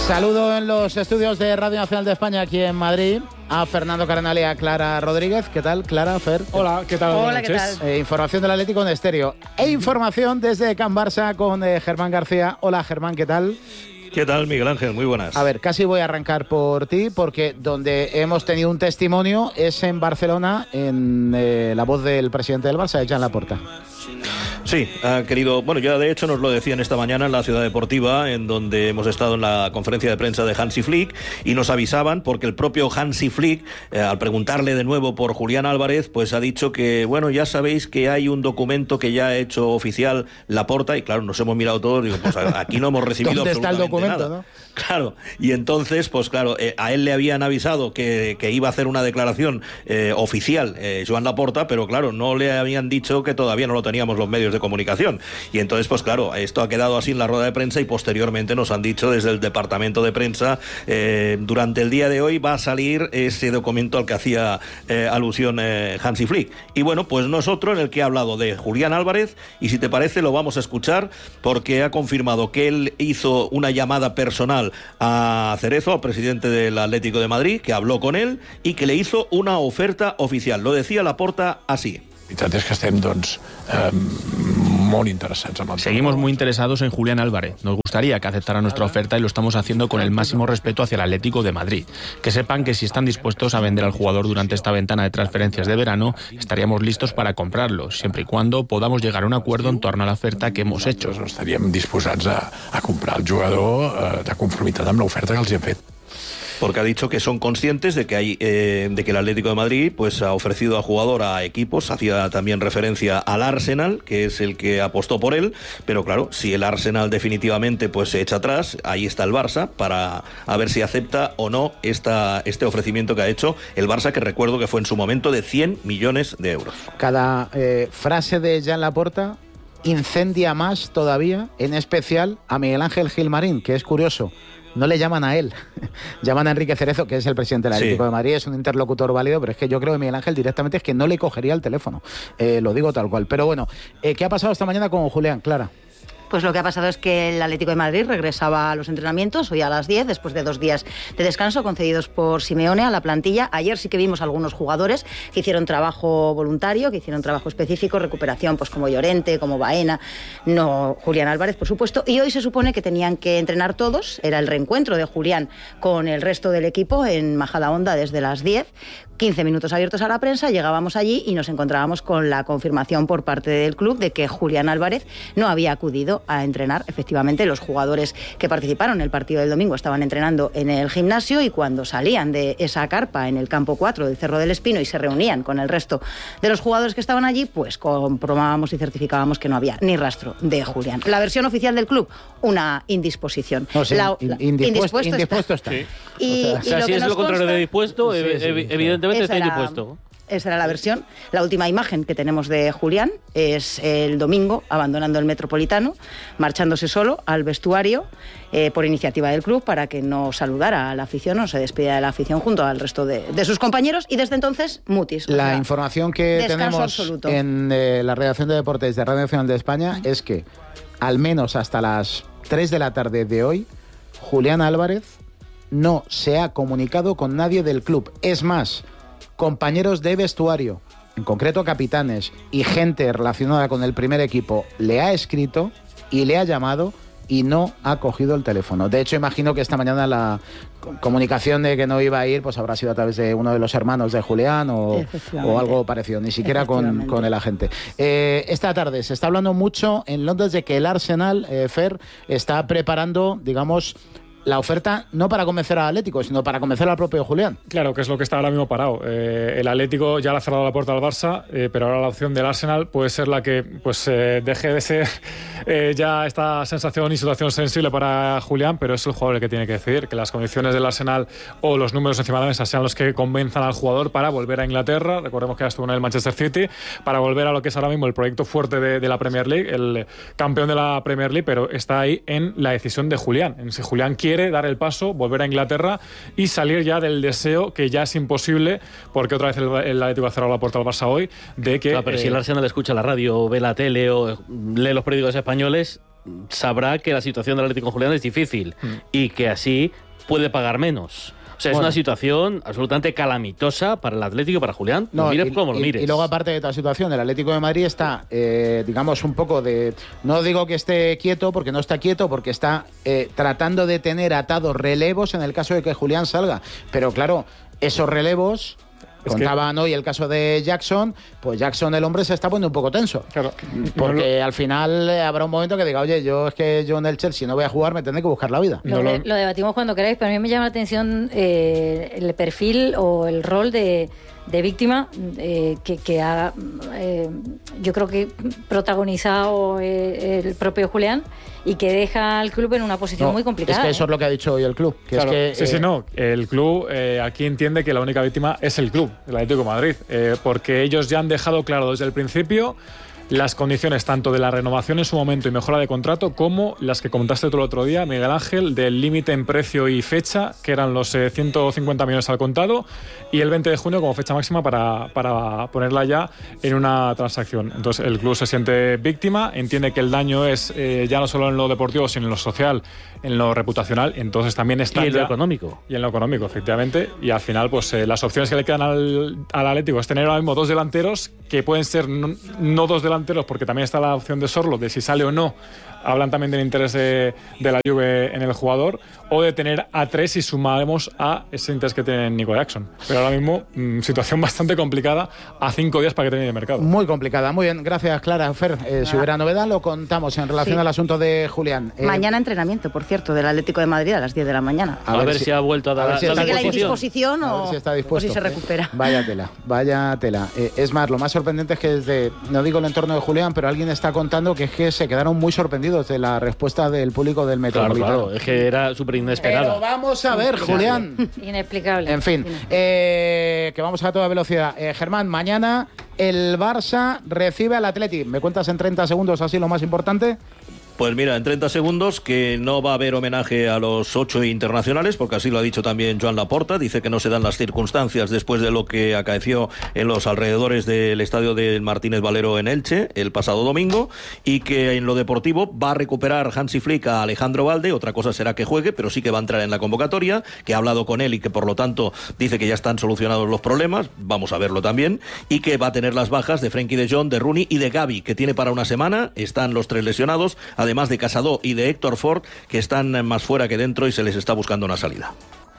Saludo en los estudios de Radio Nacional de España aquí en Madrid a Fernando Cardenal y a Clara Rodríguez. ¿Qué tal, Clara, Fer? Hola, ¿qué tal? Hola, ¿qué tal? Información del Atlético en estéreo. E información desde Can Barça con Germán García. Hola, Germán, ¿qué tal? ¿Qué tal, Miguel Ángel? Muy buenas. A ver, casi voy a arrancar por ti, porque donde hemos tenido un testimonio es en Barcelona, en la voz del presidente del Barça, Joan Laporta. Sí, ha querido... Bueno, ya de hecho nos lo decían esta mañana en la Ciudad Deportiva, en donde hemos estado en la conferencia de prensa de Hansi Flick, y nos avisaban, porque el propio Hansi Flick, al preguntarle de nuevo por Julián Álvarez, pues ha dicho que, bueno, ya sabéis que hay un documento que ya ha hecho oficial Laporta, y claro, nos hemos mirado todos, digo, pues aquí no hemos recibido ¿Dónde está el documento, nada. ¿no? Claro, y entonces, pues claro, a él le habían avisado que iba a hacer una declaración oficial Joan Laporta, pero claro, no le habían dicho que todavía no lo teníamos los medios de comunicación. Y entonces, pues claro, esto ha quedado así en la rueda de prensa y posteriormente nos han dicho desde el departamento de prensa, durante el día de hoy va a salir ese documento al que hacía alusión Hansi Flick. Y bueno, pues nosotros, en el que ha hablado de Julián Álvarez, y si te parece lo vamos a escuchar, porque ha confirmado que él hizo una llamada personal a Cerezo, al presidente del Atlético de Madrid, que habló con él y que le hizo una oferta oficial. Lo decía Laporta así. Seguimos muy interesados en Julián Álvarez. Nos gustaría que aceptara nuestra oferta y lo estamos haciendo con el máximo respeto hacia el Atlético de Madrid. Que sepan que si están dispuestos a vender al jugador durante esta ventana de transferencias de verano, estaríamos listos para comprarlo, siempre y cuando podamos llegar a un acuerdo en torno a la oferta que hemos hecho. Estaríem disposats a comprar el jugador de conformitat amb l'oferta que els hem fet. Porque ha dicho que son conscientes de que de que el Atlético de Madrid pues ha ofrecido al jugador a equipos, hacía también referencia al Arsenal, que es el que apostó por él, pero claro, si el Arsenal definitivamente pues se echa atrás, ahí está el Barça para a ver si acepta o no este ofrecimiento que ha hecho el Barça, que recuerdo que fue en su momento de 100 millones de euros. Cada frase de Joan Laporta incendia más todavía, en especial a Miguel Ángel Gilmarín, que es curioso. No le llaman a él, llaman a Enrique Cerezo, que es el presidente del Atlético de Madrid, es un interlocutor válido, pero es que yo creo que Miguel Ángel directamente es que no le cogería el teléfono, lo digo tal cual. Pero bueno, ¿qué ha pasado esta mañana con Julián, Clara? Pues lo que ha pasado es que el Atlético de Madrid regresaba a los entrenamientos hoy a las 10, después de 2 días de descanso concedidos por Simeone a la plantilla. Ayer sí que vimos algunos jugadores que hicieron trabajo voluntario, que hicieron trabajo específico, recuperación, pues como Llorente, como Baena, no Julián Álvarez, por supuesto. Y hoy se supone que tenían que entrenar todos, era el reencuentro de Julián con el resto del equipo en Majadahonda desde las 10. 15 minutos abiertos a la prensa, llegábamos allí y nos encontrábamos con la confirmación por parte del club de que Julián Álvarez no había acudido a entrenar. Efectivamente, los jugadores que participaron en el partido del domingo estaban entrenando en el gimnasio y cuando salían de esa carpa en el campo 4 del Cerro del Espino y se reunían con el resto de los jugadores que estaban allí, pues comprobábamos y certificábamos que no había ni rastro de Julián. La versión oficial del club, una indisposición. No sé, indispuesto está. Sí. O sea, si es lo contrario de dispuesto, evidentemente está indispuesto. Esa era la versión. La última imagen que tenemos de Julián es el domingo abandonando el Metropolitano, marchándose solo al vestuario por iniciativa del club para que no saludara a la afición, no se despidiera de la afición junto al resto de sus compañeros, y desde entonces mutis. La información que tenemos absoluto en la redacción de deportes de Radio Nacional de España es que al menos hasta las 3 de la tarde de hoy Julián Álvarez no se ha comunicado con nadie del club. Es más, compañeros de vestuario, en concreto capitanes y gente relacionada con el primer equipo, le ha escrito y le ha llamado y no ha cogido el teléfono. De hecho, imagino que esta mañana la comunicación de que no iba a ir pues habrá sido a través de uno de los hermanos de Julián o algo parecido, ni siquiera con el agente. Esta tarde se está hablando mucho en Londres de que el Arsenal, Fer, está preparando, digamos, la oferta no para convencer al Atlético, sino para convencer al propio Julián. Claro, que es lo que está ahora mismo parado. El Atlético ya le ha cerrado la puerta al Barça, pero ahora la opción del Arsenal puede ser la que pues deje de ser ya esta sensación y situación sensible para Julián, pero es el jugador el que tiene que decidir, que las condiciones del Arsenal o los números encima de la mesa sean los que convenzan al jugador para volver a Inglaterra. Recordemos que ya estuvo en el Manchester City, para volver a lo que es ahora mismo el proyecto fuerte de la Premier League, el campeón de la Premier League, pero está ahí en la decisión de Julián, en si Julián quiere dar el paso, volver a Inglaterra y salir ya del deseo, que ya es imposible, porque otra vez el Atlético ha cerrado la puerta al Barça hoy, de que... Claro, pero si el Arsenal escucha la radio, ve la tele o lee los periódicos españoles, sabrá que la situación del Atlético Julián es difícil y que así puede pagar menos. O sea, es una situación absolutamente calamitosa para el Atlético y para Julián. No, mires como lo mires. Y luego, aparte de toda situación, el Atlético de Madrid está, digamos, un poco de... No digo que esté quieto, porque no está quieto, porque está tratando de tener atados relevos en el caso de que Julián salga. Pero claro, esos relevos... Contaban hoy el caso de Jackson, pues Jackson, el hombre, se está poniendo un poco tenso. Claro. Porque al final habrá un momento que diga, oye, yo en el Chelsea no voy a jugar, me tendré que buscar la vida. Lo debatimos cuando queráis, pero a mí me llama la atención el perfil o el rol de víctima que ha, yo creo que protagonizado el propio Julián y que deja al club en una posición muy complicada. Es que eso es lo que ha dicho hoy el club. Que claro, es que, no. El club aquí entiende que la única víctima es el club, el Atlético de Madrid, porque ellos ya han dejado claro desde el principio las condiciones tanto de la renovación en su momento y mejora de contrato como las que comentaste tú el otro día, Miguel Ángel, del límite en precio y fecha, que eran los 150 millones al contado, y el 20 de junio como fecha máxima para ponerla ya en una transacción. Entonces el club se siente víctima, entiende que el daño es ya no solo en lo deportivo, sino en lo social, en lo reputacional, entonces también está... Y en lo económico. Y en lo económico, efectivamente. Y al final, pues las opciones que le quedan al Atlético es tener ahora mismo dos delanteros, que pueden ser no dos delanteros, porque también está la opción de Sorlo, de si sale o no. Hablan también del interés de la Juve en el jugador, o de tener a tres y sumaremos a ese interés que tiene Nico Jackson. Pero ahora mismo, situación bastante complicada a 5 días para que termine el mercado. Muy complicada. Muy bien, gracias, Clara. Fer, si hubiera novedad lo contamos en relación al asunto de Julián. Mañana entrenamiento, por cierto, del Atlético de Madrid a las 10 de la mañana. A ver si ha vuelto a dar la disposición o si está dispuesto. O si se recupera. Vaya tela. Es más, lo más sorprendente es que desde, no digo el entorno de Julián, pero alguien está contando que es que se quedaron muy sorprendidos de la respuesta del público del Metropolitano. Claro, es que era súper inesperada. Pero vamos a ver, Julián. Inexplicable. En fin, que vamos a toda velocidad. Germán, mañana el Barça recibe al Athletic. ¿Me cuentas en 30 segundos así lo más importante? Pues mira, en 30 segundos que no va a haber homenaje a los 8 internacionales, porque así lo ha dicho también Joan Laporta. Dice que no se dan las circunstancias después de lo que acaeció en los alrededores del estadio del Martínez Valero en Elche el pasado domingo, y que en lo deportivo va a recuperar Hansi Flick a Alejandro Balde. Otra cosa será que juegue, pero sí que va a entrar en la convocatoria, que ha hablado con él y que por lo tanto dice que ya están solucionados los problemas. Vamos a verlo también. Y que va a tener las bajas de Frenkie de Jong, de Rooney y de Gavi, que tiene para una semana. Están los 3 lesionados, además de Casado y de Héctor Ford, que están más fuera que dentro y se les está buscando una salida.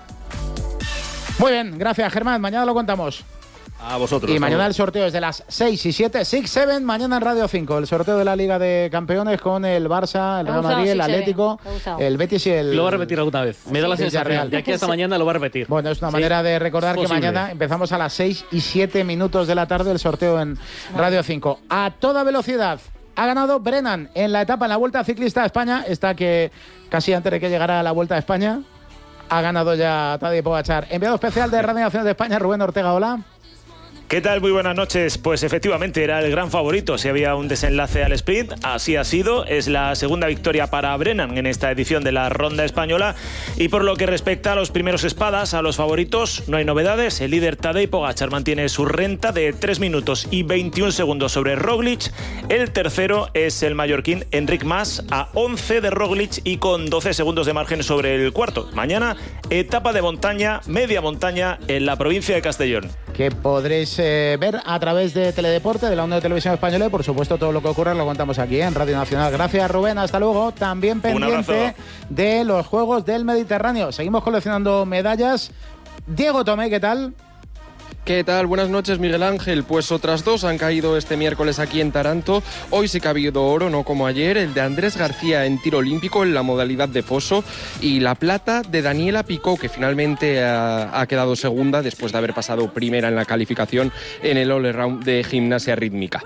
Muy bien, gracias, Germán. Mañana lo contamos. A vosotros. Y mañana el sorteo es de las 6 y 7, 6-7, mañana en Radio 5. El sorteo de la Liga de Campeones con el Barça, el Real Madrid, el Atlético, el Betis y el... Lo va a repetir alguna vez. Me da la sensación. De aquí hasta mañana lo va a repetir. Bueno, es una manera de recordar que mañana empezamos a las 6 y 7 minutos de la tarde el sorteo en Radio 5. A toda velocidad. Ha ganado Brennan en la etapa, en la Vuelta Ciclista a España. Esta que casi antes de que llegara a la Vuelta a España ha ganado ya Tadej Pogačar. Enviado especial de Radio Nacional de España, Rubén Ortega, hola. ¿Qué tal? Muy buenas noches. Pues efectivamente era el gran favorito si había un desenlace al sprint. Así ha sido. Es la segunda victoria para Brennan en esta edición de la Ronda Española. Y por lo que respecta a los primeros espadas, a los favoritos, no hay novedades. El líder Tadej Pogačar mantiene su renta de 3 minutos y 21 segundos sobre Roglic. El tercero es el mallorquín Enric Mas, a 11 de Roglic y con 12 segundos de margen sobre el cuarto. Mañana, etapa de montaña, media montaña en la provincia de Castellón. Que podréis ver a través de Teledeporte, de la Onda de Televisión Española, y por supuesto todo lo que ocurra lo contamos aquí en Radio Nacional. Gracias, Rubén, hasta luego. También pendiente de los Juegos del Mediterráneo. Seguimos coleccionando medallas. Diego Tomé, ¿qué tal? ¿Qué tal? Buenas noches, Miguel Ángel. Pues otras dos han caído este miércoles aquí en Taranto. Hoy sí que ha habido oro, no como ayer. El de Andrés García en tiro olímpico en la modalidad de foso. Y la plata de Daniela Picó, que finalmente ha quedado segunda después de haber pasado primera en la calificación en el all-around de gimnasia rítmica.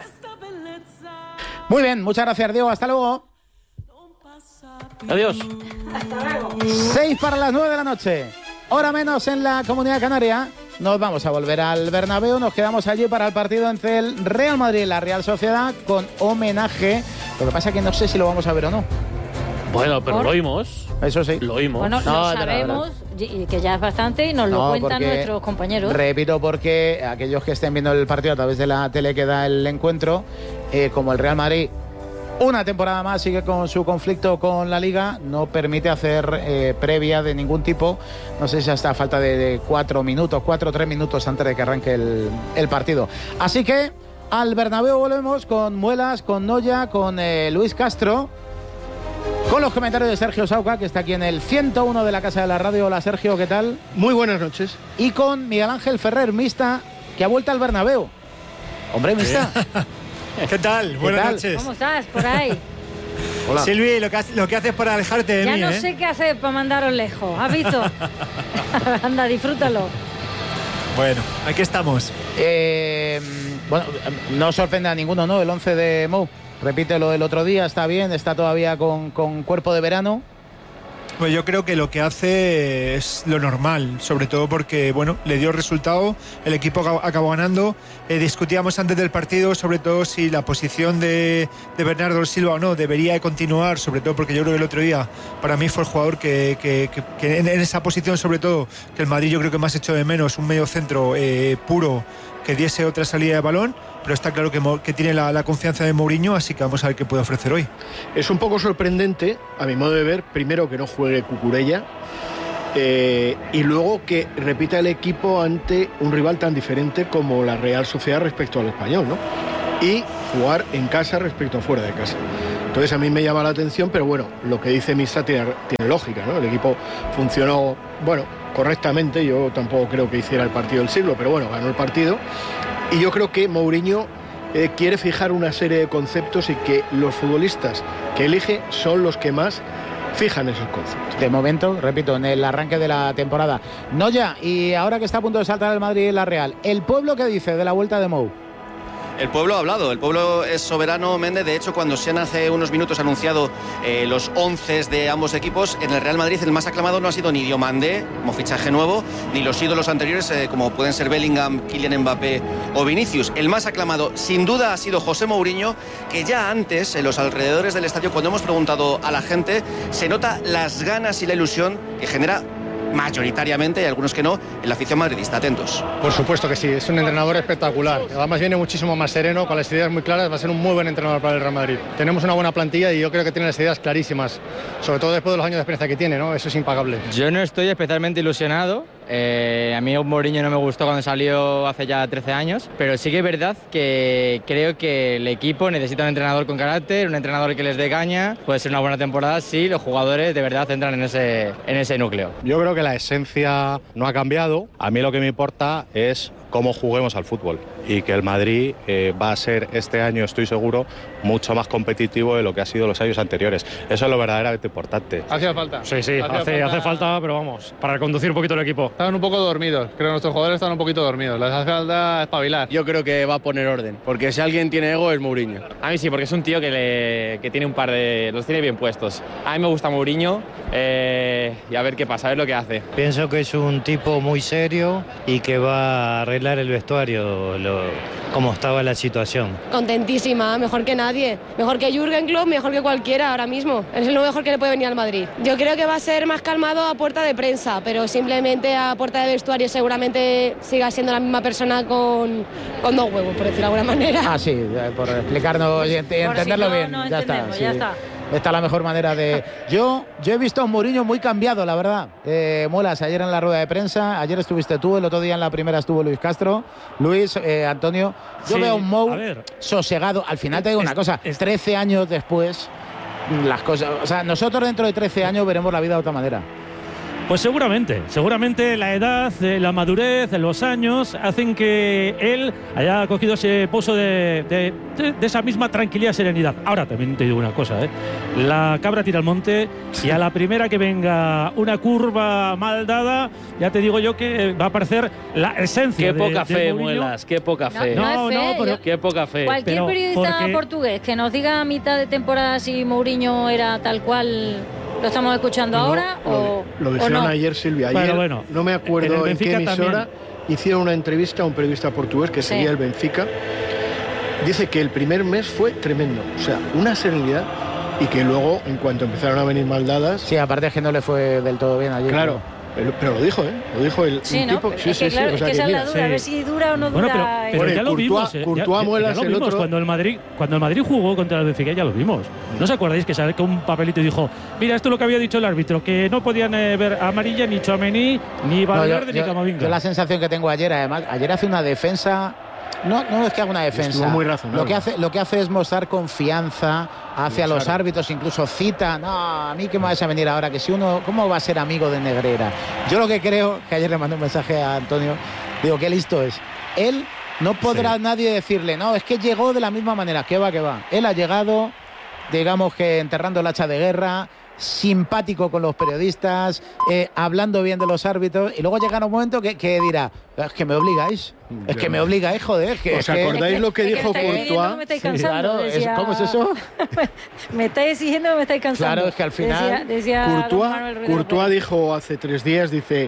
Muy bien, muchas gracias, Diego. Hasta luego. Adiós. Hasta luego. 6 para las 9 de la noche. Hora menos en la Comunidad Canaria. Nos vamos a volver al Bernabéu, nos quedamos allí para el partido entre el Real Madrid y la Real Sociedad con homenaje. Lo que pasa es que no sé si lo vamos a ver o no. Bueno, pero lo oímos. Eso sí. Lo oímos. Bueno, lo sabemos, y que ya es bastante y nos lo cuentan nuestros compañeros. Repito, porque aquellos que estén viendo el partido a través de la tele que da el encuentro, como el Real Madrid una temporada más sigue con su conflicto con la Liga, no permite hacer previa de ningún tipo, no sé si hasta falta de 4 o 3 minutos antes de que arranque el partido. Así que al Bernabéu volvemos con Muelas, con Noya, con Luis Castro, con los comentarios de Sergio Sauca, que está aquí en el 101 de la Casa de la Radio. Hola Sergio, ¿qué tal? Muy buenas noches. Y con Miguel Ángel Ferrer, Mista, que ha vuelto al Bernabéu. Hombre, Mista. ¿Qué tal? Buenas noches. ¿Cómo estás por ahí? Hola. Silvi, lo que haces para alejarte de mí, Ya no sé qué hacer para mandaros lejos. ¿Has visto? Anda, disfrútalo. Bueno, aquí estamos. Bueno, no sorprende a ninguno, ¿no? El 11 de Mou. Repite lo del otro día, está bien, está todavía con cuerpo de verano. Pues yo creo que lo que hace es lo normal, sobre todo porque, bueno, le dio resultado, el equipo acabó ganando. Discutíamos antes del partido, sobre todo si la posición de Bernardo Silva o no debería continuar, sobre todo porque yo creo que el otro día para mí fue el jugador que en esa posición, sobre todo, que el Madrid yo creo que más echó de menos, un medio centro puro que diese otra salida de balón, pero está claro que tiene la confianza de Mourinho, así que vamos a ver qué puede ofrecer hoy. Es un poco sorprendente, a mi modo de ver, primero que no juegue Cucurella y luego que repita el equipo ante un rival tan diferente como la Real Sociedad respecto al Español, ¿no? Y jugar en casa respecto a fuera de casa. Entonces a mí me llama la atención, pero bueno, lo que dice Misa tiene lógica, ¿no? El equipo funcionó, bueno, correctamente, yo tampoco creo que hiciera el partido del siglo, pero bueno, ganó el partido. Y yo creo que Mourinho quiere fijar una serie de conceptos y que los futbolistas que elige son los que más fijan esos conceptos. De momento, repito, en el arranque de la temporada. Noya, y ahora que está a punto de saltar el Madrid y la Real, ¿el pueblo qué dice de la vuelta de Mou? El pueblo ha hablado, el pueblo es soberano, Méndez. De hecho, cuando se han hace unos minutos anunciado los 11 de ambos equipos, en el Real Madrid el más aclamado no ha sido ni Diomandé, como fichaje nuevo, ni los ídolos anteriores, como pueden ser Bellingham, Kylian Mbappé o Vinicius. El más aclamado, sin duda, ha sido José Mourinho, que ya antes, en los alrededores del estadio, cuando hemos preguntado a la gente, se nota las ganas y la ilusión que genera mayoritariamente, y algunos que no, en la afición madridista. Atentos. Por supuesto que sí, es un entrenador espectacular. Además viene muchísimo más sereno, con las ideas muy claras, va a ser un muy buen entrenador para el Real Madrid. Tenemos una buena plantilla y yo creo que tiene las ideas clarísimas, sobre todo después de los años de experiencia que tiene, ¿no? Eso es impagable. Yo no estoy especialmente ilusionado. A mí Mourinho no me gustó cuando salió hace ya 13 años, pero sí que es verdad que creo que el equipo necesita un entrenador con carácter, un entrenador que les dé caña. Puede ser una buena temporada si los jugadores de verdad entran en ese núcleo. Yo creo que la esencia no ha cambiado. A mí lo que me importa es cómo juguemos al fútbol y que el Madrid va a ser este año, estoy seguro, mucho más competitivo de lo que ha sido los años anteriores. Eso es lo verdaderamente importante. ¿Hacía falta? Sí, hace falta, pero vamos, para conducir un poquito el equipo. Estaban un poco dormidos, creo que nuestros jugadores están un poquito dormidos, les hace falta espabilar. Yo creo que va a poner orden, porque si alguien tiene ego es Mourinho. A mí sí, porque es un tío que tiene un par de... los tiene bien puestos. A mí me gusta Mourinho y a ver qué pasa, a ver lo que hace. Pienso que es un tipo muy serio y que va a arreglar el vestuario, como estaba la situación. Contentísima, mejor que nadie, mejor que Jürgen Klopp, mejor que cualquiera ahora mismo. Es lo mejor que le puede venir al Madrid. Yo creo que va a ser más calmado a puerta de prensa, pero simplemente a puerta de vestuario seguramente siga siendo la misma persona con 2 huevos, por decirlo de alguna manera. Ah, sí, por explicarnos y entenderlo bien. Ya está. Sí. Esta es la mejor manera de... Yo he visto a un Mourinho muy cambiado, la verdad. Muelas, ayer en la rueda de prensa, ayer estuviste tú, el otro día en la primera estuvo Luis Castro. Luis, Antonio, yo veo a un Mou sosegado. Al final te digo una cosa, 13 años después, las cosas... O sea, nosotros dentro de 13 años veremos la vida de otra manera. Pues seguramente la edad, la madurez, los años hacen que él haya cogido ese pozo de esa misma tranquilidad y serenidad. Ahora también te digo una cosa, la cabra tira al monte y a la primera que venga una curva mal dada, ya te digo yo que va a aparecer la esencia. Qué poca fe, Mourinho. Muelas, qué poca fe. No, pero qué poca fe. Cualquier periodista portugués que nos diga a mitad de temporada si Mourinho era tal cual lo estamos escuchando ahora lo dijeron no. Ayer, Silvia. Ayer, bueno, no me acuerdo en qué emisora, hicieron una entrevista a un periodista portugués que seguía el Benfica. Dice que el primer mes fue tremendo, o sea, una serenidad, y que luego, en cuanto empezaron a venir maldadas... Sí, aparte es que no le fue del todo bien ayer. Claro, Pero lo dijo, Lo dijo el tipo. Sí, sí, claro, es que esa es la duda, a ver si dura o no dura. Bueno, pero ya lo vimos. Courtois Muelas, ya lo vimos. Cuando el Madrid jugó contra el Benfica, ya lo vimos. ¿No os acordáis que sacó un papelito y dijo, mira, esto es lo que había dicho el árbitro, que no podían ver amarilla ni Tchouaméni, ni Valverde, ni Camavinga? Yo la sensación que tengo ayer, además, ayer hace una defensa. No es que haga una defensa. Estuvo muy razonable. Lo que hace es mostrar confianza hacia los árbitros, incluso cita. No, a mí que me vas a venir ahora, que si uno, ¿cómo va a ser amigo de Negreira? Yo lo que creo, que ayer le mandé un mensaje a Antonio, digo, qué listo es. Él no podrá nadie decirle, no, es que llegó de la misma manera. ¿Qué va? Él ha llegado, digamos que enterrando el hacha de guerra, simpático con los periodistas, hablando bien de los árbitros, y luego llegará un momento que dirá, es que me obligáis, joder. ¿Os acordáis lo que dijo Courtois? Me estáis cansando, claro, decía, ¿cómo es eso? Me estáis exigiendo, me estáis cansando. Claro, es que al final decía Courtois dijo hace 3 días, dice,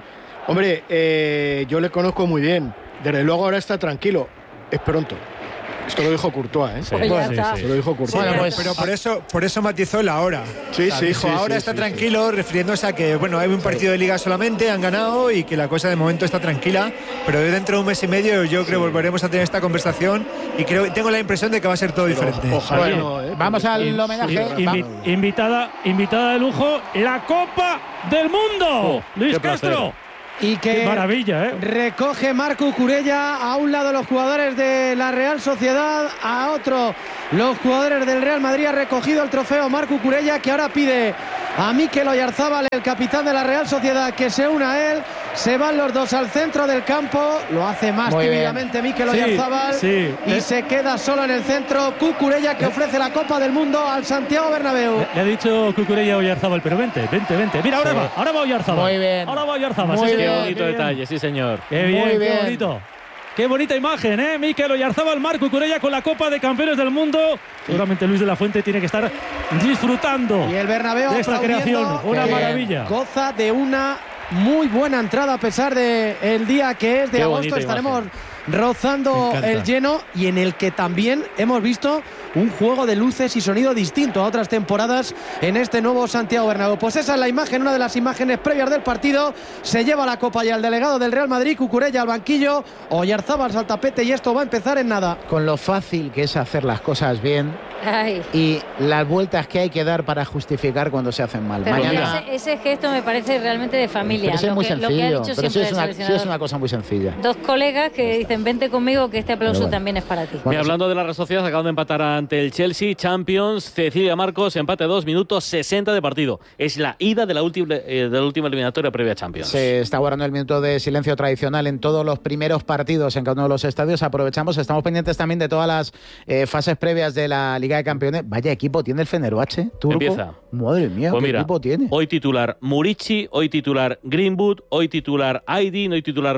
hombre, yo le conozco muy bien, desde luego ahora está tranquilo, es pronto. Esto lo dijo Courtois, Pues Se lo dijo Courtois. Bueno, pues, pero por eso matizó la hora. Dijo, ahora está tranquilo, refiriéndose a que, bueno, hay un partido de liga solamente, han ganado y que la cosa de momento está tranquila, pero dentro de un mes y medio yo creo que volveremos a tener esta conversación y tengo la impresión de que va a ser todo diferente. Ojalá vamos al homenaje. Invitada de lujo, la Copa del Mundo. Luis Castro. Y que qué maravilla, recoge Marc Cucurella, a un lado los jugadores de la Real Sociedad, a otro los jugadores del Real Madrid. Ha recogido el trofeo Marc Cucurella, que ahora pide a Mikel Oyarzabal, el capitán de la Real Sociedad, que se una a él. Se van los dos al centro del campo, lo hace más muy tímidamente Mikel Oyarzabal y se queda solo en el centro Cucurella, que ofrece la Copa del Mundo al Santiago Bernabéu. Le ha dicho Cucurella a Oyarzabal, pero vente. Mira, ahora va Oyarzabal. Muy bien. Ahora va Oyarzabal. Qué bonito detalle, sí señor. Qué bien, qué bonito. Qué bonita imagen, Mikel Oyarzabal, Marc Cucurella con la Copa de Campeones del Mundo. Seguramente Luis de la Fuente tiene que estar disfrutando y el Bernabéu de esta creación. Una maravilla. Goza de una muy buena entrada a pesar del día que es de agosto. Estaremos rozando el lleno y en el que también hemos visto un juego de luces y sonido distinto a otras temporadas en este nuevo Santiago Bernabéu. Pues esa es la imagen, una de las imágenes previas del partido. Se lleva la copa y al delegado del Real Madrid, Cucurella al banquillo, Oyarzabal al tapete, y esto va a empezar en nada. Con lo fácil que es hacer las cosas bien. Ay. Y las vueltas que hay que dar para justificar cuando se hacen mal. Pero ese gesto me parece realmente de familia. Pero es muy sencillo. Pero sí es una cosa muy sencilla. Dos colegas que dicen, vente conmigo, que este aplauso también es para ti. Bueno, hablando de la Real Sociedad, acaban de empatar ante el Chelsea, Champions, Cecilia Marcos, empate 2 minutos 60 de partido. Es la ida de la última eliminatoria previa a Champions. Se está guardando el minuto de silencio tradicional en todos los primeros partidos en cada uno de los estadios. Aprovechamos, estamos pendientes también de todas las fases previas de la Liga de Campeones. Vaya equipo tiene el Fenerbahce, turco. Empieza. Madre mía, pues ¿qué mira, equipo tiene? Hoy titular Murici, hoy titular Greenwood, hoy titular Aydin, hoy titular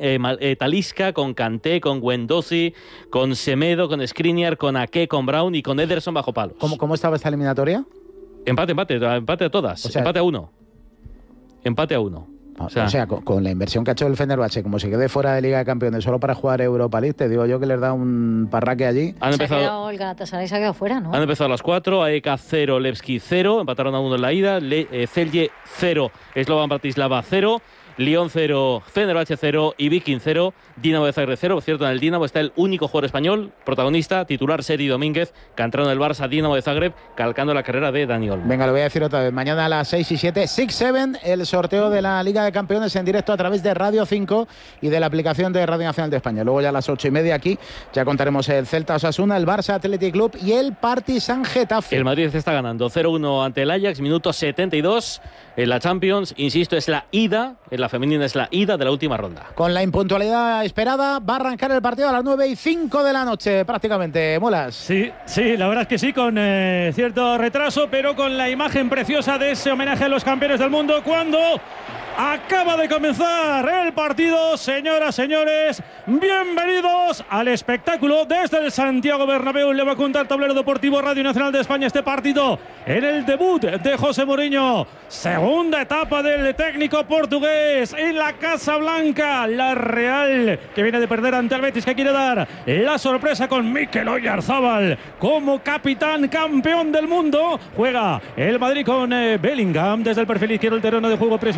Talisca, con Kanté, con Guendouzi, con Semedo, con Skriniar, con Ake, con Brown y con Ederson bajo palos. ¿Cómo estaba esta eliminatoria? Empate a todas. O sea, empate a uno. O sea, con la inversión que ha hecho el Fenerbahce, como se quede fuera de Liga de Campeones solo para jugar Europa League, te digo yo que les da un parraque allí. El Galatasaray se ha quedado fuera, ¿no? Han empezado a las 4, AEK 0, Levski 0, empataron a 1 en la ida, Celje 0, Slovan Bratislava 0, Lyon 0, Fenerbahce 0 y Viking 0, Dinamo de Zagreb 0. Por cierto, en el Dinamo está el único jugador español, protagonista, titular Seri Domínguez, canterano del Barça, Dinamo de Zagreb, calcando la carrera de Dani Olmo. Venga, lo voy a decir otra vez. Mañana a las 6 y 7, 6-7, el sorteo de la Liga de Campeones en directo a través de Radio 5 y de la aplicación de Radio Nacional de España. Luego ya a las 8:30 aquí ya contaremos el Celta Osasuna, el Barça Athletic Club y el Partizan Getafe. El Madrid está ganando 0-1 ante el Ajax, minuto 72. En la Champions, insisto, es la ida, en la femenina es la ida de la última ronda. Con la impuntualidad esperada, va a arrancar el partido a las 9:05 de la noche, prácticamente. Molas. Sí, la verdad es que sí, con cierto retraso, pero con la imagen preciosa de ese homenaje a los campeones del mundo cuando acaba de comenzar el partido. Señoras, señores, bienvenidos al espectáculo desde el Santiago Bernabéu. Le va a contar Tablero Deportivo Radio Nacional de España este partido en el debut de José Mourinho. Segunda etapa del técnico portugués en la Casa Blanca. La Real, que viene de perder ante el Betis, que quiere dar la sorpresa con Mikel Oyarzabal como capitán campeón del mundo. Juega el Madrid con Bellingham desde el perfil izquierdo, el terreno de juego presionando sus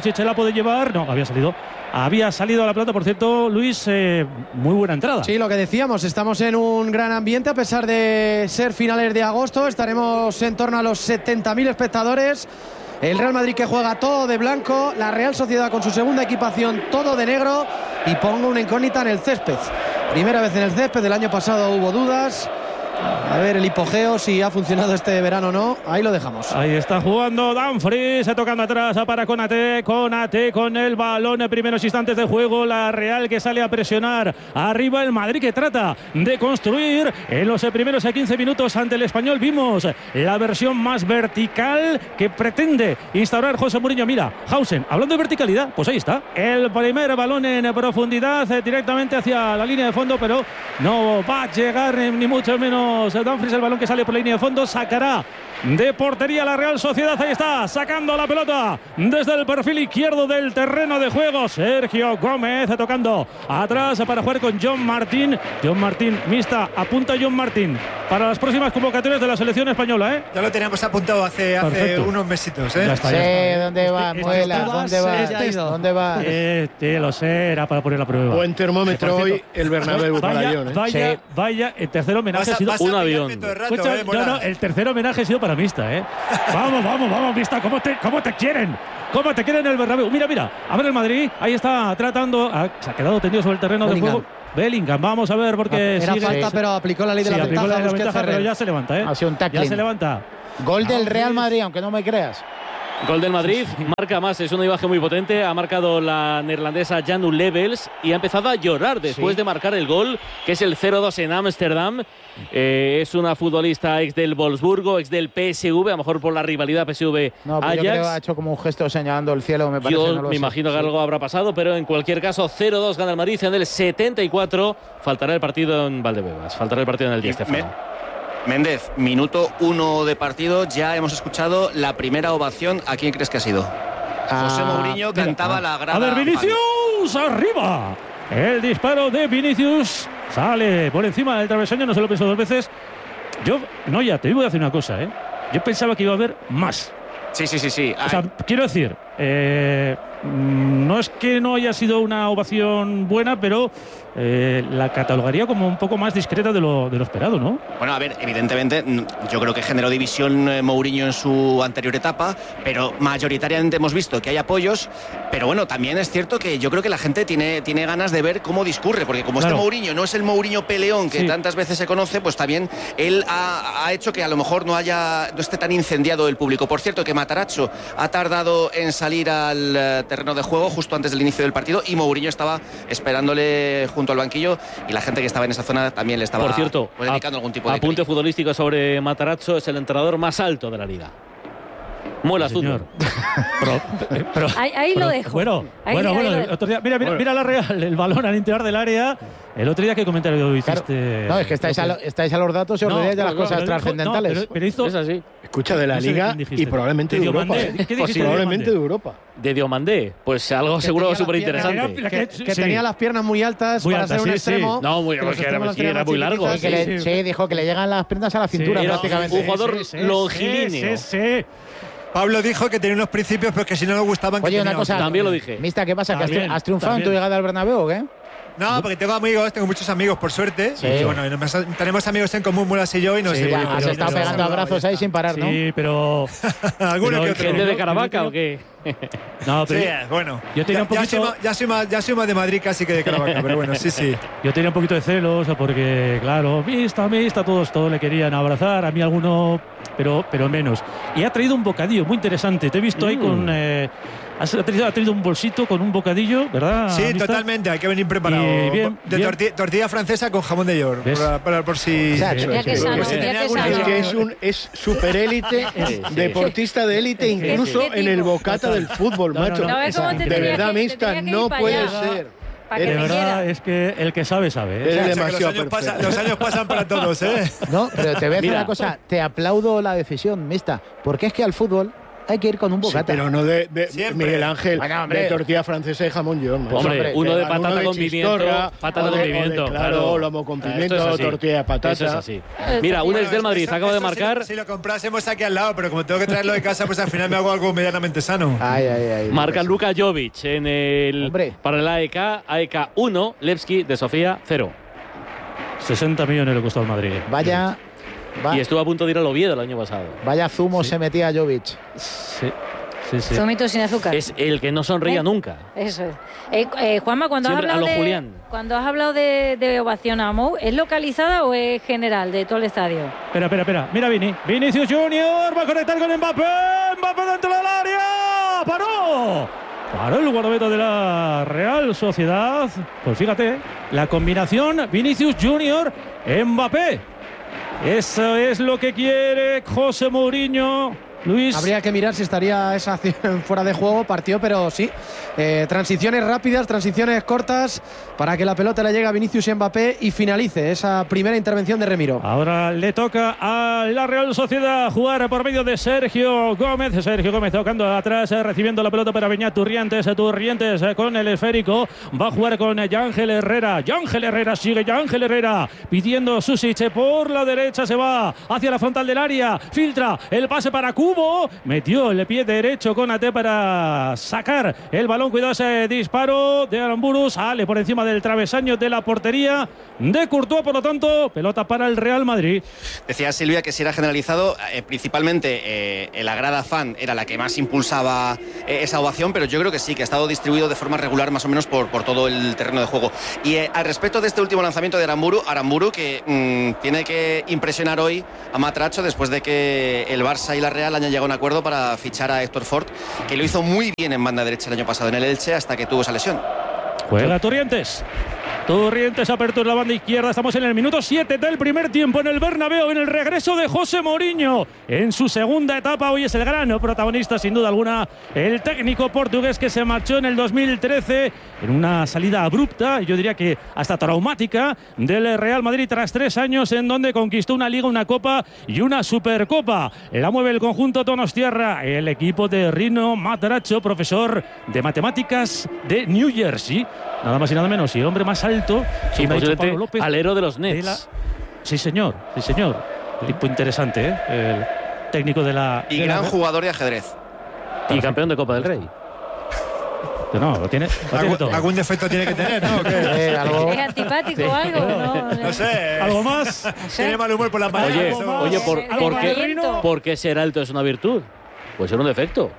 Kovacic la puede llevar. No, había salido a la pelota, por cierto, Luis, muy buena entrada. Sí, lo que decíamos, estamos en un gran ambiente a pesar de ser finales de agosto. Estaremos en torno a los 70.000 espectadores. El Real Madrid que juega todo de blanco, la Real Sociedad con su segunda equipación todo de negro, y pongo una incógnita en el césped. Primera vez en el césped, el año pasado hubo dudas. A ver el hipogeo, si ha funcionado este verano o no. Ahí lo dejamos. Ahí está jugando Dumfries, tocando atrás para Konaté con el balón en primeros instantes de juego. La Real que sale a presionar. Arriba el Madrid que trata de construir. En los primeros 15 minutos ante el Español vimos la versión más vertical que pretende instaurar José Mourinho. Mira, Hausen, hablando de verticalidad, pues ahí está. El primer balón en profundidad directamente hacia la línea de fondo, pero no va a llegar ni mucho menos Dumfries. El balón que sale por la línea de fondo, sacará de portería la Real Sociedad. Ahí está, sacando la pelota desde el perfil izquierdo del terreno de juego. Sergio Gómez tocando atrás para jugar con John Martín. John Martín, Mista, apunta John Martín para las próximas convocatorias de la selección española, ¿eh? Ya lo teníamos apuntado hace unos mesitos, ¿eh? Ya está. ¿Dónde va? ¿Dónde va? Lo sé, era para poner la prueba. Buen termómetro hoy el Bernabéu para Lyon, ¿eh? Vaya, el tercer homenaje ha sido un avión. El tercer homenaje ha sido para Mista, ¿eh? Vamos, Mista, ¿cómo te quieren? ¿Cómo te quieren el Bernabéu? Mira, a ver el Madrid, ahí está tratando, se ha quedado tendido sobre el terreno de juego. Bellingham, vamos a ver porque era falta, pero aplicó la ley de la ventaja, pero ya se levanta, ¿eh? Ha sido un tackling. Ya se levanta. Gol del Real Madrid, aunque no me creas. Gol del Madrid, marca más, es una imagen muy potente. Ha marcado la neerlandesa Janu Levels y ha empezado a llorar después de marcar el gol, que es el 0-2 en Ámsterdam. Es una futbolista ex del Wolfsburgo, ex del PSV, a lo mejor por la rivalidad PSV-Ajax. No, yo creo que ha hecho como un gesto señalando el cielo, me parece. Yo me imagino que algo habrá pasado, pero en cualquier caso 0-2 gana el Madrid en el 74. Faltará el partido en Valdebebas, faltará el partido en el Di Stéfano. Méndez, minuto 1 de partido, ya hemos escuchado la primera ovación. ¿A quién crees que ha sido? José Mourinho cantaba la grada. A ver, Vinicius, arriba. El disparo de Vinicius sale por encima del travesaño, no se lo pensó dos veces. Ya te voy a decir una cosa, ¿eh? Yo pensaba que iba a haber más. Sí. O sea, quiero decir, no es que no haya sido una ovación buena, pero la catalogaría como un poco más discreta de lo esperado, ¿no? Bueno, a ver, evidentemente yo creo que generó división Mourinho en su anterior etapa, pero mayoritariamente hemos visto que hay apoyos. Pero bueno, también es cierto que yo creo que la gente tiene ganas de ver cómo discurre, porque como este Mourinho no es el Mourinho peleón que tantas veces se conoce, pues también él ha hecho que a lo mejor no esté tan incendiado el público. Por cierto, que Matarazzo ha tardado en salir al terreno de juego justo antes del inicio del partido y Mourinho estaba esperándole junto al banquillo y la gente que estaba en esa zona también le estaba, por cierto, dedicando algún tipo de apunte futbolístico sobre Matarazzo. Es el entrenador más alto de la liga. Muela fútbol. Ahí lo dejo. Bueno, el otro día, mira la Real, el balón al interior del área. El otro día, ¿qué comentario hiciste? No, es que estáis a los datos y os olvidáis de las cosas trascendentales. Pero hizo, es así. Escucha, de la Liga y probablemente de Europa. Probablemente de Europa. De Diomandé, pues algo seguro súper interesante. Que tenía las piernas muy altas para ser un extremo. No, era muy largo. Sí, dijo que le llegan las piernas a la cintura prácticamente. Un jugador longilíneo. Sí. Pablo dijo que tenía unos principios, pero que si no le gustaban... Oye, una cosa, también lo dije. Mista, ¿qué pasa? ¿Que has triunfado en tu llegada al Bernabéu o qué? No, porque tengo muchos amigos, por suerte. Sí. Y bueno, tenemos amigos en común, Mulas y yo, y nos has estado pegando abrazos ahí sin parar, ¿no? Sí, pero... ¿Alguno que otro? ¿Gente de Caravaca o qué? No, pero sí, bueno. Yo tenía un poquito... ya soy más de Madrid casi que de Caravaca, pero bueno, sí. Yo tenía un poquito de celos porque, claro, Mista, todos le querían abrazar, a mí alguno, pero menos. Y ha traído un bocadillo muy interesante. Te he visto ahí con... Ha traído un bolsito con un bocadillo, ¿verdad? Sí, ¿Mista? Totalmente, hay que venir preparado. Tortilla francesa con jamón de york, por si... Es superélite, deportista de élite, incluso en el bocata del fútbol, macho. De verdad, Mista, no puede ser. De verdad, es que el que sabe, sabe. Es demasiado los años pasan para todos, ¿eh? No, pero te voy a decir una cosa. Te aplaudo la decisión, Mista, porque es que al fútbol hay que ir con un bocata. Sí, pero no de Miguel Ángel, bueno, de tortilla francesa y jamón york. Hombre, uno de patata con pimiento, patata con pimiento. Claro, lomo con pimiento, tortilla de patata. Eso es así. Mira, un ex del Madrid acaba de marcar. Si lo comprásemos aquí al lado, pero como tengo que traerlo de casa, pues al final me hago algo medianamente sano. Marca Luka Jovic en el para el AEK 1, Levski de Sofía 0. 60 millones le costó al Madrid. Vaya. Y estuvo a punto de ir al Oviedo el año pasado. Vaya zumo se metía Jovic. Sí. Zumito sin azúcar. Es el que no sonría nunca. Eso es. Juanma, cuando has hablado de ovación a Mou, ¿es localizada o es general de todo el estadio? Espera. Mira Vinicius Junior va a conectar con Mbappé. Mbappé dentro del área. Paró el guardameta de la Real Sociedad. Pues fíjate, la combinación Vinicius Junior Mbappé. Eso es lo que quiere José Mourinho. Luis. Habría que mirar si estaría esa acción fuera de juego, partió, pero sí. Transiciones rápidas, transiciones cortas para que la pelota le llegue a Vinicius y Mbappé y finalice esa primera intervención de Remiro. Ahora le toca a la Real Sociedad jugar por medio de Sergio Gómez. Sergio Gómez tocando atrás, recibiendo la pelota para Beñat Turrientes. Turrientes con el esférico. Va a jugar con Yángel Herrera. Yángel Herrera sigue. Yángel Herrera pidiendo Susic por la derecha. Se va hacia la frontal del área. Filtra el pase para Cubo. Metió el pie derecho con Ate para sacar el balón. Cuidado ese disparo de Aramburu. Sale por encima del travesaño de la portería de Courtois. Por lo tanto, pelota para el Real Madrid. Decía Silvia que si era generalizado, principalmente la grada fan era la que más impulsaba esa ovación, pero yo creo que sí, que ha estado distribuido de forma regular más o menos por todo el terreno de juego. Y al respecto de este último lanzamiento de Aramburu que tiene que impresionar hoy a Matracho después de que el Barça y la Real hayan llegado a un acuerdo para fichar a Héctor Ford, que lo hizo muy bien en banda derecha el año pasado en el Elche hasta que tuvo esa lesión. Juega Turrientes. Apertura la banda izquierda. Estamos en el minuto 7 del primer tiempo en el Bernabéu, en el regreso de José Mourinho en su segunda etapa. Hoy es el gran protagonista, sin duda alguna, el técnico portugués que se marchó en el 2013 en una salida abrupta, yo diría que hasta traumática, del Real Madrid tras 3 años en donde conquistó una Liga, una Copa y una Supercopa. La mueve el conjunto donostiarra, el equipo de Rino Matracho, profesor de matemáticas de New Jersey, nada más y nada menos, y el hombre más alto, Pablo López, alero de los Nets. Sí, señor. Tipo interesante, el técnico de la... Y gran jugador de ajedrez. Y campeón de Copa del Rey. No, lo tiene todo. Algún defecto tiene que tener, ¿no? ¿Es antipático o algo? No sé. ¿Algo más? Tiene mal humor por la mañana. Oye, ¿por qué ser alto es una virtud? Puede ser un defecto.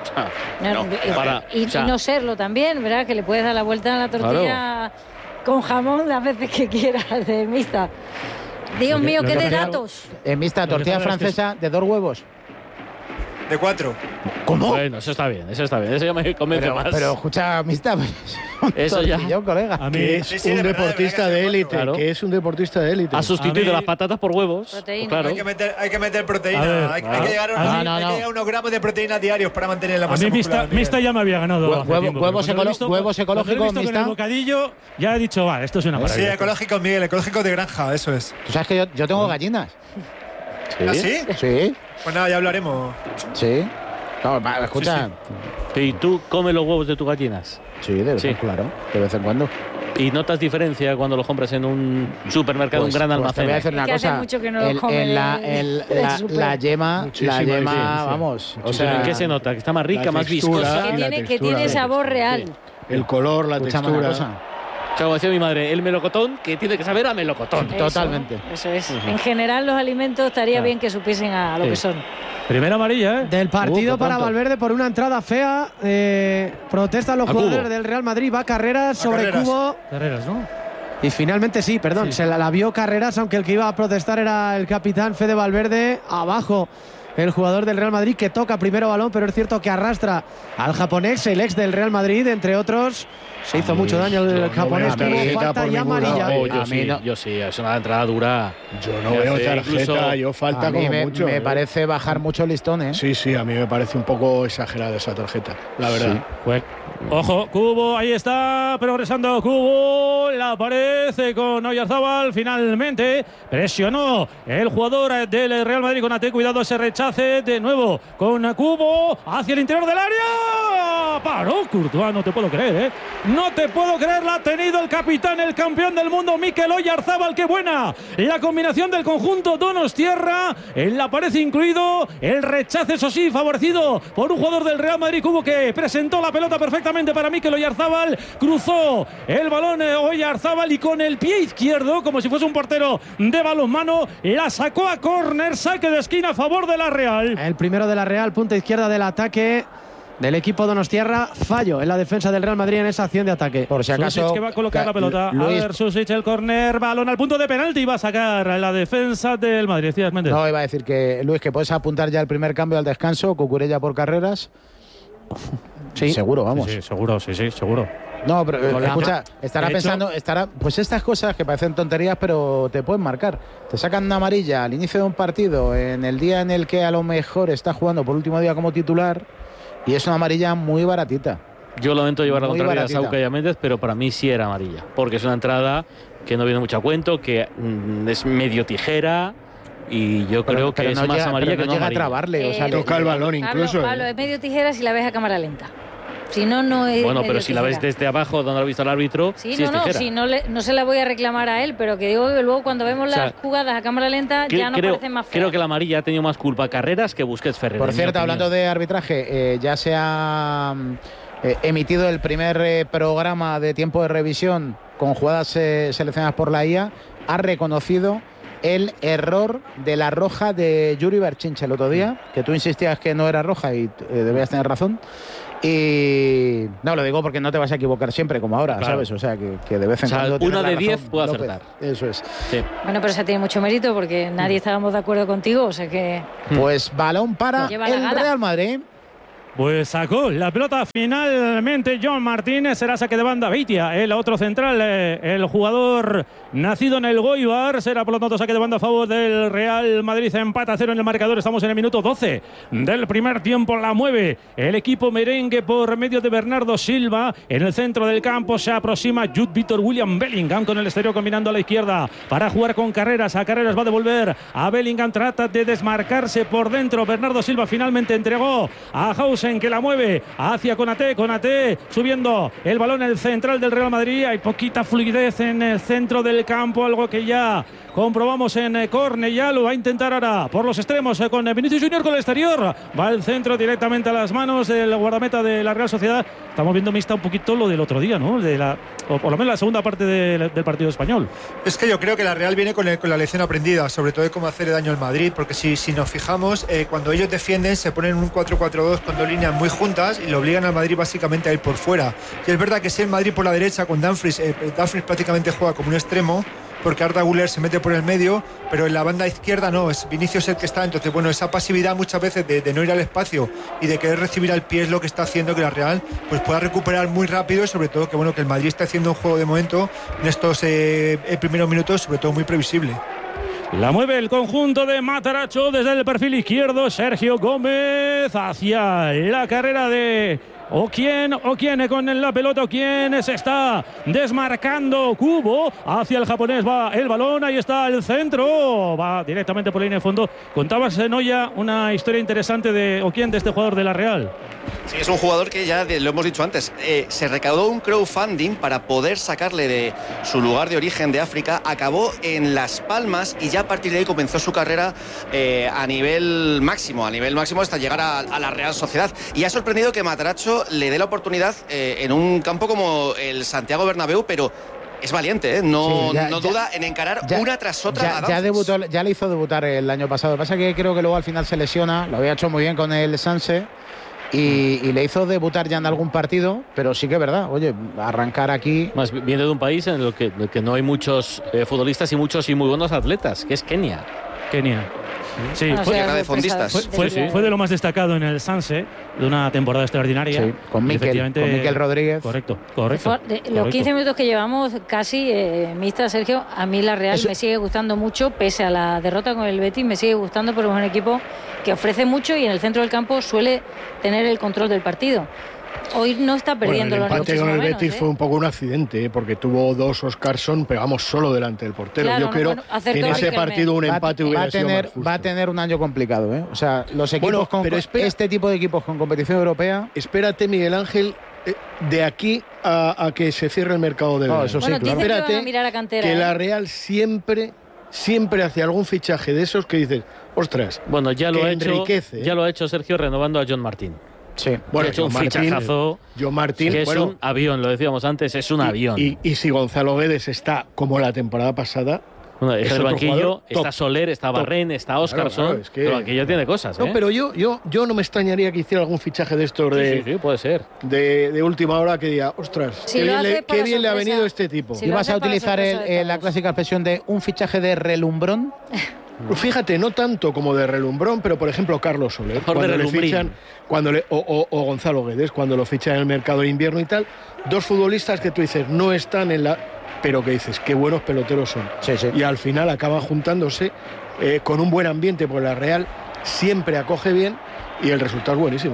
Y no serlo también, ¿verdad? Que le puedes dar la vuelta a la tortilla con jamón las veces que quieras de mixta. Dios mío, qué de datos. En mixta, tortilla francesa de 2 huevos. De 4. ¿Cómo? Bueno, eso está bien. Eso ya me convence más. Pero escucha, mixta, eso ya. Colega. A mí es un deportista de élite. Claro. Que es un deportista de élite. Ha sustituido las patatas por huevos. Proteína. Claro. Hay que meter proteína. Hay que llegar a unos gramos de proteína diarios para mantener la masa muscular. Mixta ya me había ganado. Huevos ecológicos, mixta. Con el bocadillo ya he dicho, vale, esto es una maravilla. Sí, ecológico, Miguel, ecológico de granja, eso es. ¿Tú sabes que yo tengo gallinas? ¿Ah, sí? Sí. Pues nada, ya hablaremos. Sí. No, escucha. Sí. ¿Y tú comes los huevos de tus gallinas? Sí, claro, de vez en cuando. ¿Y notas diferencia cuando los compras en un supermercado, un gran almacén? Te voy a decir una cosa. Hace mucho que no lo comen la yema, vamos. O sea, ¿en qué se nota? ¿Que está más rica, más viscosa? Que tiene sabor real. El color, la textura. Como decía mi madre, el melocotón que tiene que saber a melocotón. Totalmente. Eso es. En general, los alimentos estaría bien que supiesen a lo que son. Primera amarilla, Del partido para Valverde por una entrada fea. Protestan los jugadores del Real Madrid. Va Carreras sobre Cubo. Carreras, ¿no? Y finalmente sí, perdón. Se la vio Carreras, aunque el que iba a protestar era el capitán Fede Valverde. Abajo el jugador del Real Madrid que toca primero balón, pero es cierto que arrastra al japonés, el ex del Real Madrid, entre otros. Se hizo mucho daño el japonés, tuvo falta y amarilla. Yo sí, es una entrada dura. Yo no veo tarjeta, yo falta como mucho. Me parece bajar mucho el listón, ¿eh? Sí, a mí me parece un poco exagerada esa tarjeta, la verdad. Sí. Bueno, ojo, Cubo, ahí está, progresando Cubo, la pared con Oyarzábal, finalmente presionó el jugador del Real Madrid con Ate, cuidado ese rechace, de nuevo con Cubo, hacia el interior del área, paró Courtois, no te puedo creer, ¿eh? No te puedo creer, la ha tenido el capitán, el campeón del mundo, Mikel Oyarzábal, qué buena la combinación del conjunto donostiarra, en la pared incluido el rechace, eso sí, favorecido por un jugador del Real Madrid, Cubo, que presentó la pelota perfectamente para Mikel Oyarzábal, cruzó el balón Oyarzábal y con el pie izquierdo, como si fuese un portero de balonmano, la sacó a córner, saque de esquina a favor de la Real. El primero de la Real, punta izquierda del ataque del equipo donostiarra, fallo en la defensa del Real Madrid en esa acción de ataque. Por si acaso, Susic, que va a colocar la pelota. Luis, a ver, Susic, el córner, balón al punto de penalti, va a sacar la defensa del Madrid. Decías, Méndez. No, iba a decir que, Luis, que puedes apuntar ya el primer cambio al descanso, Cucurella por Carreras. Sí, seguro, vamos. Sí, seguro, seguro. No, pero escucha, estará pensando, pues estas cosas que parecen tonterías, pero te pueden marcar. Te sacan una amarilla al inicio de un partido, en el día en el que a lo mejor está jugando por último día como titular, y es una amarilla muy baratita. Yo lamento llevar la contraria a Sauca y a Méndez, pero para mí sí era amarilla, porque es una entrada que no viene mucho a cuento, que es medio tijera. Y yo creo que es más amarilla que no llega a trabarle, o sea, toca el balón incluso. Pablo, es medio tijera si la ves a cámara lenta. Si no, no es. Bueno, pero si la ves desde abajo, donde lo ha visto el árbitro. Sí, es tijera. No se la voy a reclamar a él, pero que digo que luego cuando vemos las jugadas a cámara lenta ya no parecen más feas. Creo que la amarilla ha tenido más culpa Carreras que Busquets Ferrer. Por cierto, hablando de arbitraje, ya se ha emitido el primer programa de tiempo de revisión con jugadas seleccionadas por la IA. Ha reconocido el error de la roja de Yuri Berchinche el otro día, que tú insistías que no era roja y debías tener razón. Y no, lo digo porque no te vas a equivocar siempre como ahora, claro. ¿Sabes? O sea, que de vez en cuando una de 10 puede acertar. Eso es. Sí. Bueno, pero eso tiene mucho mérito porque nadie estábamos de acuerdo contigo, o sea que... Pues balón para el Real Madrid. Pues sacó la pelota finalmente John Martínez, será saque de banda Beitia, el otro central, el jugador nacido en el Goibar, será por lo tanto saque de banda a favor del Real Madrid, empata a 0 en el marcador, estamos en el minuto 12 del primer tiempo, la mueve el equipo merengue por medio de Bernardo Silva, en el centro del campo se aproxima Jude Victor William Bellingham con el exterior combinando a la izquierda para jugar con Carreras, a Carreras va a devolver a Bellingham, trata de desmarcarse por dentro, Bernardo Silva finalmente entregó a Hausen que la mueve hacia Konaté subiendo el balón en el central del Real Madrid, hay poquita fluidez en el centro del campo, algo que ya comprobamos en Cornellá, lo va a intentar ahora por los extremos con Vinicius Junior con el exterior, va el centro directamente a las manos del guardameta de la Real Sociedad. Estamos viendo mixta un poquito lo del otro día, ¿no? O por lo menos la segunda parte del partido español. Es que yo creo que la Real viene con la lección aprendida, sobre todo de cómo hacerle daño al Madrid, porque si nos fijamos, cuando ellos defienden se ponen un 4-4-2 con dos líneas muy juntas y le obligan al Madrid básicamente a ir por fuera. Y es verdad que si el Madrid por la derecha con Dumfries prácticamente juega como un extremo, porque Arda Güler se mete por el medio, pero en la banda izquierda no, es Vinicius el que está. Entonces, bueno, esa pasividad muchas veces de no ir al espacio y de querer recibir al pie es lo que está haciendo que la Real pues pueda recuperar muy rápido y sobre todo que bueno que el Madrid está haciendo un juego de momento en estos primeros minutos, sobre todo muy previsible. La mueve el conjunto de Matarazzo desde el perfil izquierdo, Sergio Gómez hacia la carrera de Oquien con la pelota, Oquien se está desmarcando, Cubo hacia el japonés, va el balón, ahí está el centro, va directamente por la línea de fondo. Contabas, Noya, una historia interesante de Oquien, de este jugador de la Real. Sí, es un jugador que ya lo hemos dicho antes, se recaudó un crowdfunding para poder sacarle de su lugar de origen de África, acabó en Las Palmas y ya a partir de ahí comenzó su carrera a nivel máximo hasta llegar a la Real Sociedad, y ha sorprendido que Matarazzo le dé la oportunidad en un campo como el Santiago Bernabéu, pero es valiente, no duda en encarar una tras otra. Ya le hizo debutar el año pasado. Lo que pasa es que creo que luego al final se lesiona, lo había hecho muy bien con el Sanse. Y le hizo debutar ya en algún partido, pero sí que es verdad, oye, arrancar aquí... Más viene de un país en el que no hay muchos futbolistas y muchos y muy buenos atletas, que es Kenia. Sí, tierra de fondistas. Fue de lo más destacado en el Sanse, de una temporada extraordinaria. Sí, con Miquel Rodríguez. Correcto. Los 15 minutos que llevamos casi, Mista Sergio, a mí la Real me sigue gustando mucho, pese a la derrota con el Betis, me sigue gustando porque es un equipo que ofrece mucho y en el centro del campo suele tener el control del partido. Hoy no está perdiendo el los empate con el Betis fue un poco un accidente, porque tuvo dos Oscarson, pero vamos solo delante del portero. Claro, yo creo que en ese partido un empate hubiera sido más justo. Va a tener un año complicado, ¿eh? O sea, los equipos este tipo de equipos con competición europea. Espérate, Miguel Ángel, de aquí a que se cierre el mercado de verano. Eso sí, claro. Espérate a mirar a cantera, que la Real siempre hace algún fichaje de esos que dices, ostras, bueno, ya lo ha hecho Sergio renovando a John Martín. Sí, bueno, un fichajazo. John Martín, que es un avión, lo decíamos antes, es un avión. Y si Gonzalo Guedes está como la temporada pasada. Bueno, es el banquillo, está Soler, está Barren, está Oscarson, claro, pero el banquillo tiene cosas. No, pero yo no me extrañaría que hiciera algún fichaje de estos sí, puede ser. De última hora que diga, ostras, qué bien le ha venido este tipo. Si vas a utilizar la clásica expresión de un fichaje de relumbrón. Fíjate, no tanto como de relumbrón, pero por ejemplo Carlos Soler, cuando le fichan, o Gonzalo Guedes, cuando lo fichan en el mercado de invierno y tal, dos futbolistas que tú dices no están en la, pero que dices qué buenos peloteros son. Sí. Y al final acaban juntándose con un buen ambiente, porque la Real siempre acoge bien y el resultado es buenísimo.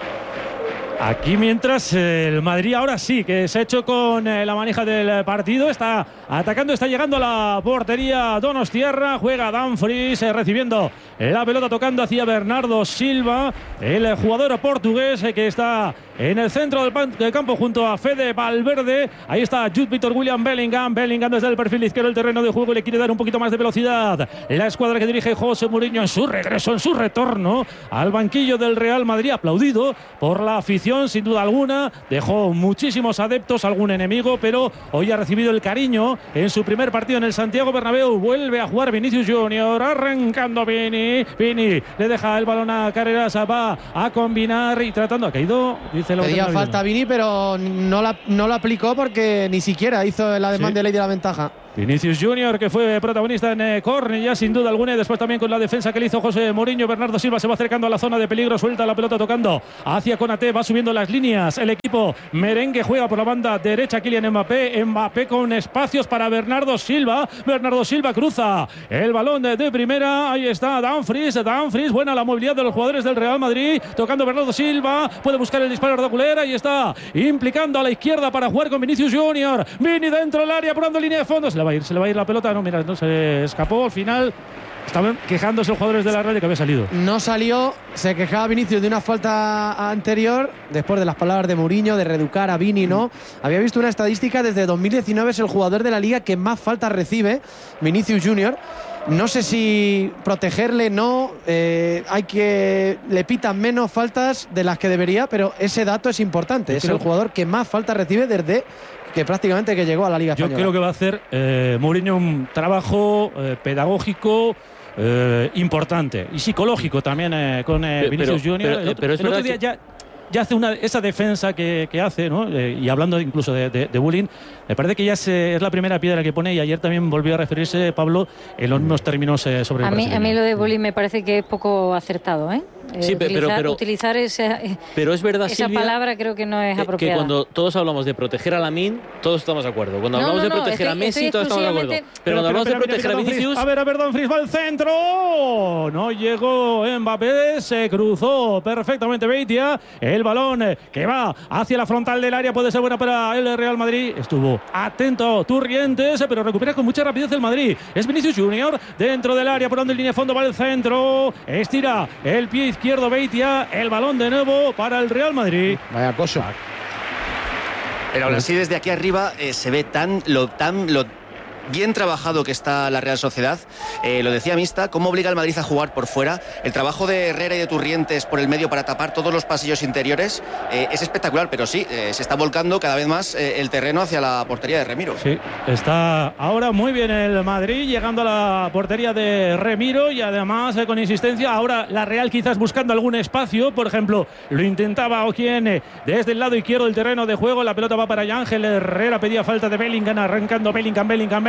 Aquí mientras el Madrid ahora sí que se ha hecho con la manija del partido, está atacando, está llegando a la portería Donostiarra, juega Dumfries recibiendo la pelota, tocando hacia Bernardo Silva, el jugador portugués que está en el centro del campo junto a Fede Valverde. Ahí está Jude Victor William Bellingham desde el perfil izquierdo del terreno de juego, le quiere dar un poquito más de velocidad la escuadra que dirige José Mourinho en su regreso, en su retorno al banquillo del Real Madrid, aplaudido por la afición sin duda alguna, dejó muchísimos adeptos, algún enemigo, pero hoy ha recibido el cariño en su primer partido en el Santiago Bernabéu. Vuelve a jugar Vinicius Junior, arrancando Vini le deja el balón a Carreras, va a combinar y tratando, ha caído, pedía falta Vini, pero no la aplicó porque ni siquiera hizo el ademán de ley de la ventaja. Vinicius Junior, que fue protagonista en córner ya sin duda alguna, y después también con la defensa que le hizo José Mourinho. Bernardo Silva se va acercando a la zona de peligro, suelta la pelota tocando hacia Konaté, va subiendo las líneas el equipo merengue, juega por la banda derecha Kylian Mbappé con espacios para Bernardo Silva cruza el balón de primera, ahí está Dumfries, buena la movilidad de los jugadores del Real Madrid, tocando Bernardo Silva, puede buscar el disparo de culera, y está implicando a la izquierda para jugar con Vinicius Junior, Vini dentro del área, apurando línea de fondo, se le va a ir la pelota, no se escapó al final. Estaban quejándose los jugadores de la Real de que había salido. No salió, se quejaba Vinicius de una falta anterior, después de las palabras de Mourinho, de reeducar a Vini, ¿no? Había visto una estadística, desde 2019 es el jugador de la Liga que más faltas recibe, Vinicius Junior. No sé si protegerle, hay que le pitan menos faltas de las que debería, pero ese dato es importante. Es el jugador que más faltas recibe desde que prácticamente que llegó a la Liga Española. Yo creo que va a hacer Mourinho un trabajo pedagógico importante y psicológico también con Vinicius Junior. Pero es verdad que ya hace esa defensa que hace, ¿no? Y hablando incluso de bullying, me parece que ya es la primera piedra que pone, y ayer también volvió a referirse Pablo en los mismos términos sobre el brasileño. A mí lo de bullying me parece que es poco acertado, ¿eh? Sí, utilizar pero es verdad, esa Silvia, palabra creo que no es apropiada. Que cuando todos hablamos de proteger a Lamine, todos estamos de acuerdo. Cuando hablamos de proteger a Messi, todos estamos de acuerdo. Pero cuando hablamos de proteger a Vinicius... A ver, Dumfries va al centro. No llegó Mbappé, se cruzó perfectamente Beitia. El balón que va hacia la frontal del área puede ser buena para el Real Madrid. Estuvo atento Turrientes, pero recupera con mucha rapidez el Madrid. Es Vinicius Junior dentro del área, por donde en línea de fondo va el centro. Estira el pie izquierdo Beitia, el balón de nuevo para el Real Madrid. Vaya cosa. Pero aún así, desde aquí arriba se ve lo bien trabajado que está la Real Sociedad. Lo decía Mista, cómo obliga al Madrid a jugar por fuera. El trabajo de Herrera y de Turrientes por el medio para tapar todos los pasillos interiores es espectacular, pero sí, se está volcando cada vez más el terreno hacia la portería de Remiro. Sí, está ahora muy bien el Madrid, llegando a la portería de Remiro, y además con insistencia. Ahora la Real quizás buscando algún espacio, por ejemplo, lo intentaba Oquien desde el lado izquierdo del terreno de juego. La pelota va para Ángel Herrera, pedía falta de Bellingham, arrancando Bellingham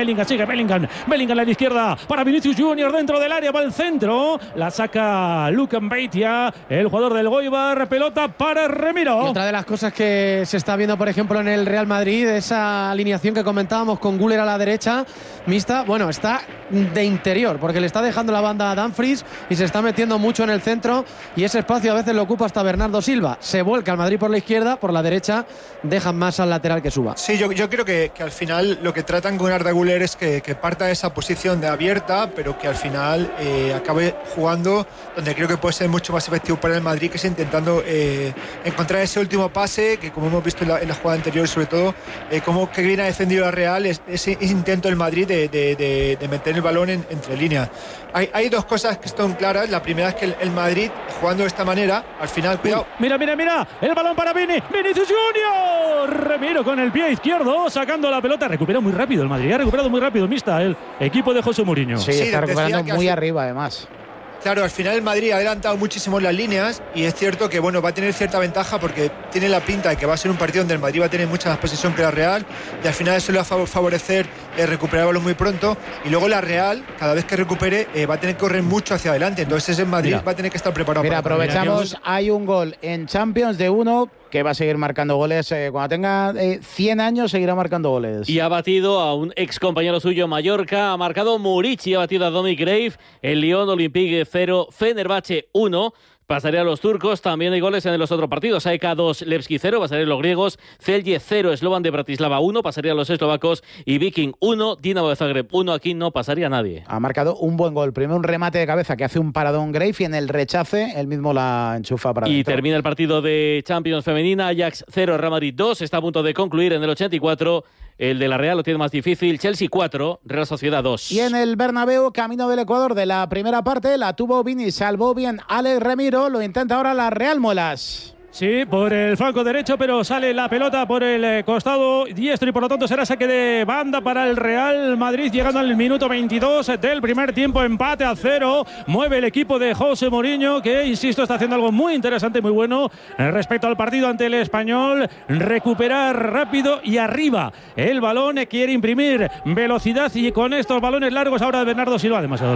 Bellingham, sigue Bellingham a la izquierda para Vinicius Junior dentro del área, va al centro, la saca Luka Mbaitia, el jugador del Goibar, pelota para Remiro. Y otra de las cosas que se está viendo, por ejemplo, en el Real Madrid, esa alineación que comentábamos con Güler a la derecha, mixta, bueno, está de interior, porque le está dejando la banda a Dumfries y se está metiendo mucho en el centro, y ese espacio a veces lo ocupa hasta Bernardo Silva. Se vuelca al Madrid por la izquierda, por la derecha dejan más al lateral que suba. Sí, yo creo que al final lo que tratan con Arda Güler es que parta de esa posición de abierta, pero que al final acabe jugando donde creo que puede ser mucho más efectivo para el Madrid, que es intentando encontrar ese último pase, que como hemos visto en la jugada anterior, sobre todo, como que bien ha defendido la Real, ese intento del Madrid de meter el balón entre líneas. Hay dos cosas que están claras. La primera es que el Madrid, jugando de esta manera, al final, cuidado. Mira, el balón para Vinicius Junior. Remiro con el pie izquierdo, sacando la pelota. Recupera muy rápido el Madrid, ha recuperado muy rápido, mixta, el equipo de José Mourinho. Sí, está recuperando muy arriba, además. Claro, al final el Madrid ha adelantado muchísimo las líneas, y es cierto que va a tener cierta ventaja porque tiene la pinta de que va a ser un partido donde el Madrid va a tener mucha más posesión que la Real, y al final eso le va a favorecer recuperar el balón muy pronto, y luego la Real, cada vez que recupere, va a tener que correr mucho hacia adelante. Entonces el Madrid va a tener que estar preparado. Mira, aprovechamos, hay un gol en Champions de uno que va a seguir marcando goles. Cuando tenga 100 años seguirá marcando goles. Y ha batido a un ex compañero suyo, Mallorca. Ha marcado Murici, ha batido a Dominic Grave. El Lyon Olympique 0, Fenerbahce 1. Pasaría a los turcos. También hay goles en los otros partidos. AEK 2, Levski 0, pasarían los griegos. Celje 0, Slovan de Bratislava 1, pasarían los eslovacos. Y Viking 1, Dinamo de Zagreb 1. Aquí no pasaría nadie. Ha marcado un buen gol. Primero un remate de cabeza que hace un paradón Grave, y en el rechace él mismo la enchufa para Y dentro. termina el partido de Champions femenina. Ajax 0, Real Madrid 2. Está a punto de concluir en el 84. El de la Real lo tiene más difícil. Chelsea 4, Real Sociedad 2. Y en el Bernabéu, camino del Ecuador de la primera parte, la tuvo Vini, salvó bien Alex Remiro, lo intenta ahora la Real Muelas. Sí, por el flanco derecho, pero sale la pelota por el costado diestro y por lo tanto será saque de banda para el Real Madrid, llegando al minuto 22 del primer tiempo, empate a 0. Mueve el equipo de José Mourinho, que, insisto, está haciendo algo muy interesante, muy bueno respecto al partido ante el Español. Recuperar rápido y arriba el balón, quiere imprimir velocidad, y con estos balones largos ahora de Bernardo Silva, demasiado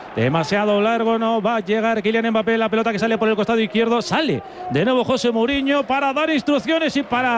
largo, no va a llegar Kylian Mbappé, la pelota que sale por el costado izquierdo, sale de nuevo José Mourinho para dar instrucciones y para